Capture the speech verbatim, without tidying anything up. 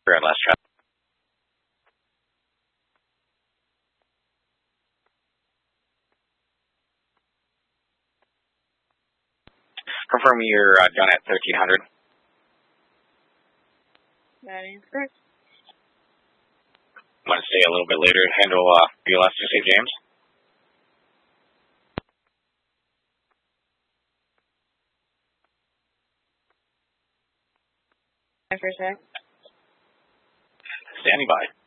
We're on last track. Confirm you're uh, done at thirteen hundred. That is correct. Want to stay a little bit later to handle uh, B L S to Saint James? For a sec. Standing by.